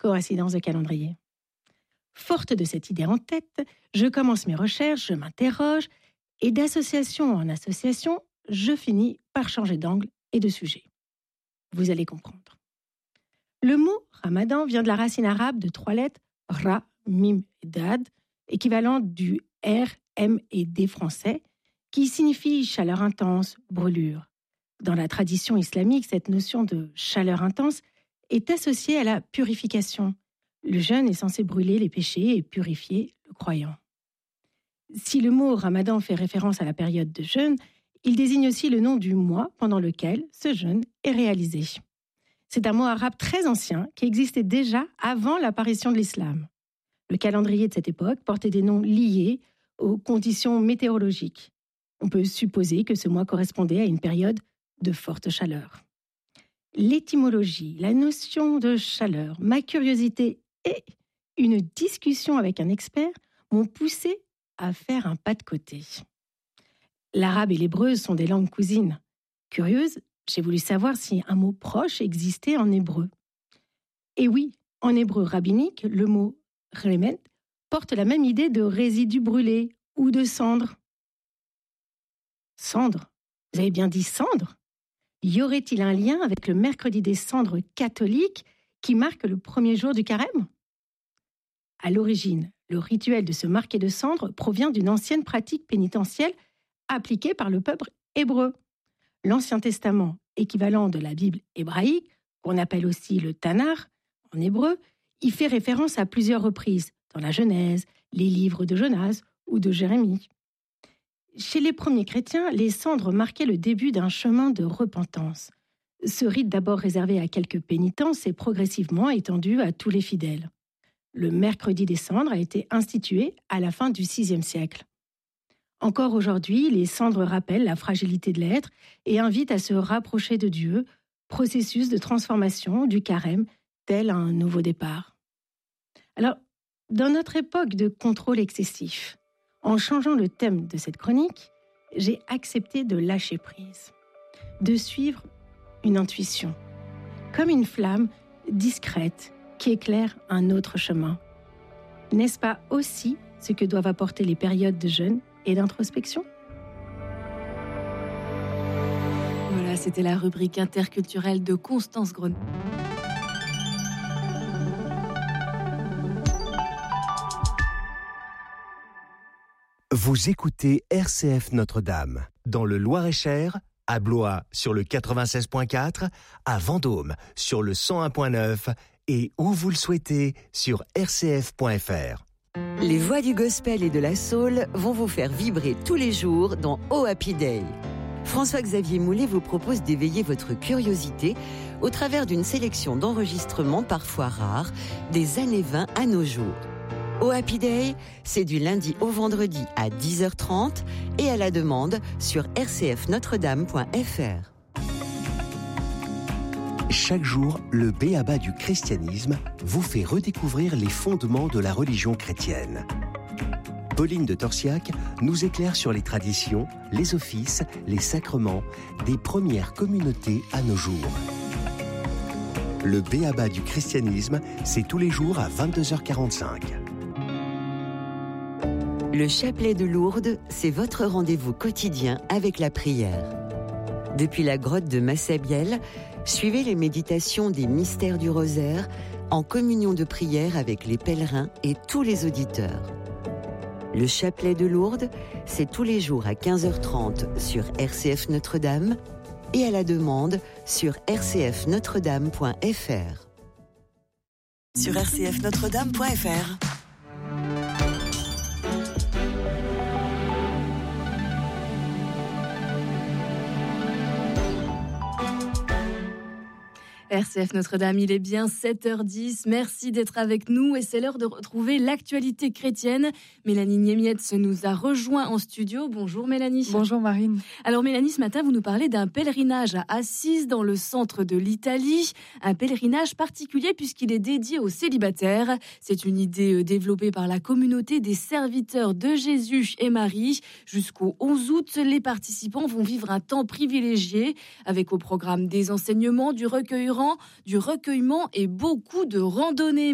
coïncidence de calendrier. Forte de cette idée en tête, je commence mes recherches, je m'interroge, et d'association en association, je finis par changer d'angle et de sujet. Vous allez comprendre. Le mot Ramadan vient de la racine arabe de 3 lettres, Ra, Mim et Dad, équivalent du R, M et D français, qui signifie chaleur intense, brûlure. Dans la tradition islamique, cette notion de chaleur intense est associée à la purification. Le jeûne est censé brûler les péchés et purifier le croyant. Si le mot Ramadan fait référence à la période de jeûne, il désigne aussi le nom du mois pendant lequel ce jeûne est réalisé. C'est un mot arabe très ancien qui existait déjà avant l'apparition de l'islam. Le calendrier de cette époque portait des noms liés aux conditions météorologiques. On peut supposer que ce mois correspondait à une période de forte chaleur. L'étymologie, la notion de chaleur, ma curiosité et une discussion avec un expert m'ont poussé à faire un pas de côté. L'arabe et l'hébreu sont des langues cousines. Curieuse, j'ai voulu savoir si un mot proche existait en hébreu. Et oui, en hébreu rabbinique, le mot remet porte la même idée de résidu brûlé ou de cendre. Cendre? Vous avez bien dit cendre? Y aurait-il un lien avec le mercredi des cendres catholique qui marque le premier jour du carême? À l'origine, le rituel de se marquer de cendres provient d'une ancienne pratique pénitentielle appliquée par le peuple hébreu. L'Ancien Testament, équivalent de la Bible hébraïque, qu'on appelle aussi le Tanakh en hébreu, y fait référence à plusieurs reprises dans la Genèse, les livres de Jonas ou de Jérémie. Chez les premiers chrétiens, les cendres marquaient le début d'un chemin de repentance. Ce rite, d'abord réservé à quelques pénitents, s'est progressivement étendu à tous les fidèles. Le mercredi des cendres a été institué à la fin du VIe siècle. Encore aujourd'hui, les cendres rappellent la fragilité de l'être et invitent à se rapprocher de Dieu, processus de transformation du carême tel un nouveau départ. Alors, dans notre époque de contrôle excessif, en changeant le thème de cette chronique, j'ai accepté de lâcher prise, de suivre une intuition, comme une flamme discrète qui éclaire un autre chemin. N'est-ce pas aussi ce que doivent apporter les périodes de jeûne et d'introspection? Voilà, c'était la rubrique interculturelle de Constance Grenet. Vous écoutez RCF Notre-Dame, dans le Loir-et-Cher, à Blois sur le 96.4, à Vendôme sur le 101.9 et où vous le souhaitez sur rcf.fr. Les voix du gospel et de la soul vont vous faire vibrer tous les jours dans Oh Happy Day. François-Xavier Moulet vous propose d'éveiller votre curiosité au travers d'une sélection d'enregistrements parfois rares des années 20 à nos jours. Oh Happy Day, c'est du lundi au vendredi à 10h30 et à la demande sur rcfnotredame.fr. Chaque jour, le b.a.-ba du christianisme vous fait redécouvrir les fondements de la religion chrétienne. Pauline de Torsiac nous éclaire sur les traditions, les offices, les sacrements des premières communautés à nos jours. Le b.a.-ba du christianisme, c'est tous les jours à 22h45. Le chapelet de Lourdes, c'est votre rendez-vous quotidien avec la prière. Depuis la grotte de Massabielle, suivez les méditations des mystères du rosaire en communion de prière avec les pèlerins et tous les auditeurs. Le chapelet de Lourdes, c'est tous les jours à 15h30 sur RCF Notre-Dame et à la demande sur rcfnotredame.fr. Sur rcfnotredame.fr. RCF Notre-Dame, il est bien 7h10. Merci d'être avec nous et c'est l'heure de retrouver l'actualité chrétienne. Mélanie Niemietz nous a rejoint en studio. Bonjour Mélanie. Bonjour Marine. Alors Mélanie, ce matin, vous nous parlez d'un pèlerinage à Assise dans le centre de l'Italie. Un pèlerinage particulier puisqu'il est dédié aux célibataires. C'est une idée développée par la communauté des serviteurs de Jésus et Marie. Jusqu'au 11 août, les participants vont vivre un temps privilégié avec au programme des enseignements, du recueillement et beaucoup de randonnées.